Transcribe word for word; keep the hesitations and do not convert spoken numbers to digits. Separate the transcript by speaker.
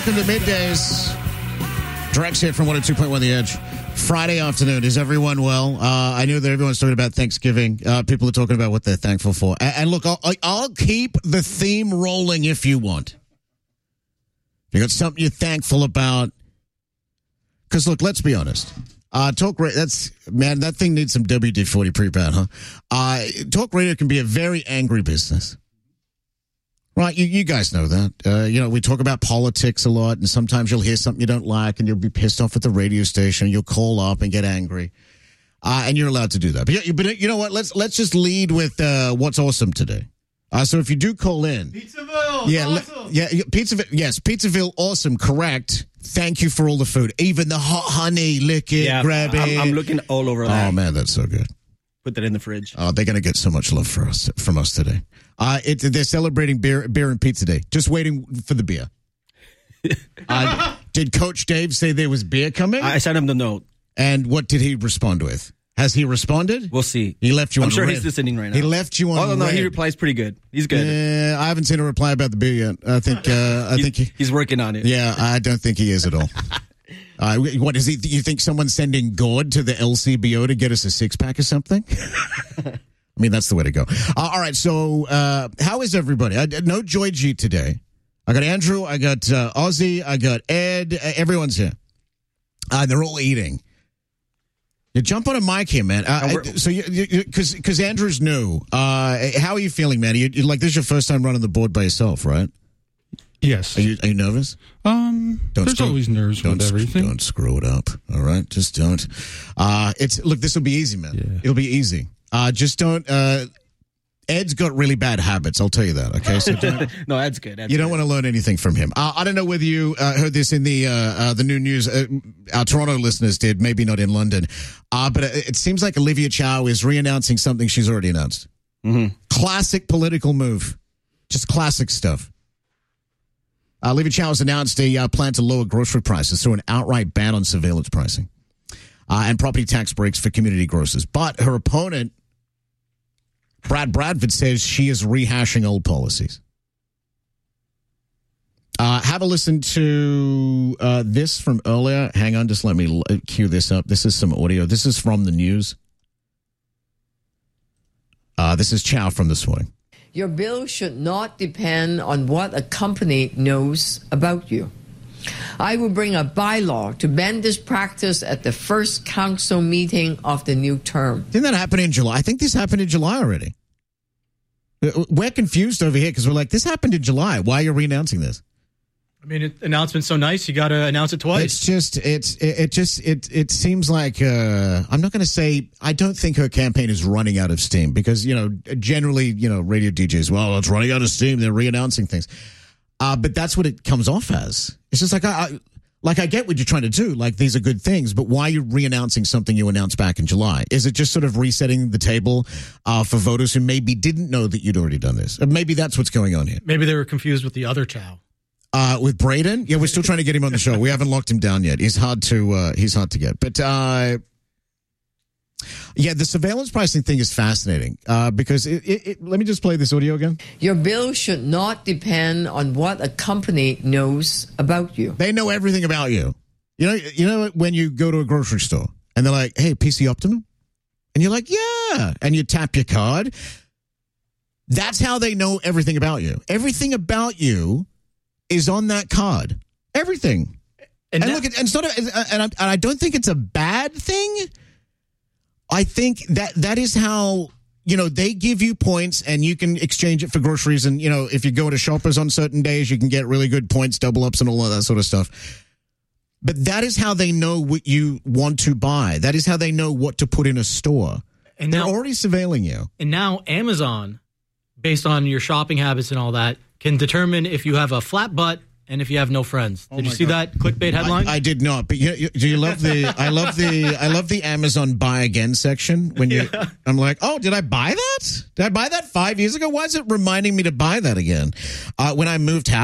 Speaker 1: welcome to Middays. Drex here from one oh two point one The Edge. Friday afternoon. Is everyone well? Uh, I know that everyone's talking about Thanksgiving. Uh, people are talking about what they're thankful for. And, and look, I'll, I'll keep the theme rolling if you want. If you got something you're thankful about. Because, look, let's be honest. Uh, talk radio, that's, man, that thing needs some W D forty pretty bad, huh? Uh, talk radio can be a very angry business. Right, you, you guys know that. Uh, you know, we talk about politics a lot, and sometimes you'll hear something you don't like, and you'll be pissed off at the radio station, and you'll call up and get angry. Uh, and you're allowed to do that. But, you, but you know what? Let's let's just lead with uh, what's awesome today. Uh, so if you do call in.
Speaker 2: Pizzaville,
Speaker 1: yeah,
Speaker 2: awesome.
Speaker 1: Yeah, Pizzaville, yes, Pizzaville, awesome, correct. Thank you for all the food. Even the hot honey, lick it,
Speaker 3: yeah,
Speaker 1: grab it.
Speaker 3: I'm, I'm looking all over that.
Speaker 1: Oh, man, that's so good.
Speaker 3: Put that in the fridge.
Speaker 1: Oh, they're going to get so much love for us from us today. Uh, it, they're celebrating beer, beer and pizza day. Just waiting for the beer. uh, did Coach Dave say there was beer coming?
Speaker 3: I sent him the note.
Speaker 1: And what did he respond with? Has he responded?
Speaker 3: We'll see.
Speaker 1: He left you
Speaker 3: I'm
Speaker 1: on
Speaker 3: sure
Speaker 1: red.
Speaker 3: he's listening right now.
Speaker 1: He left you on
Speaker 3: Oh, no,
Speaker 1: red.
Speaker 3: he replies pretty good. He's good.
Speaker 1: Yeah, I haven't seen a reply about the beer yet. I think, uh, I
Speaker 3: he's,
Speaker 1: think he,
Speaker 3: he's working on it.
Speaker 1: Yeah, I don't think he is at all. Uh, what is he? You think someone's sending Gord to the L C B O to get us a six pack or something? I mean, that's the way to go. Uh, all right. So, uh, how is everybody? I, no Joy G today. I got Andrew. I got uh, Ozzy. I got Ed. Uh, everyone's here. Uh, they're all eating. You jump on a mic here, man. Uh, I, so, you because because Andrew's new. Uh, how are you feeling, man? You, you like this is your first time running the board by yourself, right?
Speaker 2: Yes.
Speaker 1: Are you are you nervous?
Speaker 2: Um,
Speaker 1: don't
Speaker 2: there's
Speaker 1: screw,
Speaker 2: always nerves
Speaker 1: don't,
Speaker 2: with everything.
Speaker 1: Don't screw it up. All right, just don't. Uh, it's look. This will be easy, man.
Speaker 2: Yeah.
Speaker 1: It'll be easy. Uh, just don't. Uh, Ed's got really bad habits. I'll tell you that. Okay, so don't,
Speaker 3: no, that's good. That's
Speaker 1: you don't
Speaker 3: good.
Speaker 1: want to learn anything from him. Uh, I don't know whether you uh, heard this in the uh, uh, the new news. Uh, our Toronto listeners did, maybe not in London. Uh, but it, it seems like Olivia Chow is re-announcing something she's already announced.
Speaker 3: Mm-hmm.
Speaker 1: Classic political move. Just classic stuff. Uh, Olivia Chow has announced a uh, plan to lower grocery prices through an outright ban on surveillance pricing uh, and property tax breaks for community grocers. But her opponent, Brad Bradford, says she is rehashing old policies. Uh, have a listen to uh, this from earlier. Hang on, just let me l- cue this up. This is some audio. This is from the news. Uh, this is Chow from this morning.
Speaker 4: Your bill should not depend on what a company knows about you. I will bring a bylaw to ban this practice at the first council meeting of the new term.
Speaker 1: Didn't that happen in July? I think this happened in July already. We're confused over here because we're like, this happened in July. Why are you re-announcing this?
Speaker 2: I mean, it, announcement's so nice, you got to announce it twice.
Speaker 1: It's just, it's, it, it just, it, it seems like, uh, I'm not going to say, I don't think her campaign is running out of steam because, you know, generally, you know, radio D Js, well, it's running out of steam. They're re-announcing things. Uh, but that's what it comes off as. It's just like, I, I, like, I get what you're trying to do. Like, these are good things, but why are you re-announcing something you announced back in July? Is it just sort of resetting the table uh, for voters who maybe didn't know that you'd already done this? Or maybe that's what's going on here.
Speaker 2: Maybe they were confused with the other Chow.
Speaker 1: Uh, with Braden? Yeah, we're still trying to get him on the show. We haven't locked him down yet. He's hard to, uh, he's hard to get. But, uh, yeah, the surveillance pricing thing is fascinating, uh, because it, it, it, let me just play this audio again.
Speaker 4: Your bill should not depend on what a company knows about you.
Speaker 1: They know everything about you. You know, you know when you go to a grocery store and they're like, hey, P C Optimum? And you're like, yeah. And you tap your card. That's how they know everything about you. Everything about you is on that card. Everything. And, and that, look, at, and, sort of, and, I, and I don't think it's a bad thing. I think that that is how, you know, they give you points and you can exchange it for groceries. And, you know, if you go to Shoppers on certain days, you can get really good points, double ups and all of that sort of stuff. But that is how they know what you want to buy. That is how they know what to put in a store. And they're now, already surveilling you.
Speaker 2: And now Amazon, based on your shopping habits and all that, can determine if you have a flat butt and if you have no friends. Did oh you see God. that clickbait headline?
Speaker 1: I, I did not. But you, you, do you love the? I love the. I love the Amazon buy again section. When you, yeah. I'm like, oh, did I buy that? Did I buy that five years ago? Why is it reminding me to buy that again? Uh, when I moved house.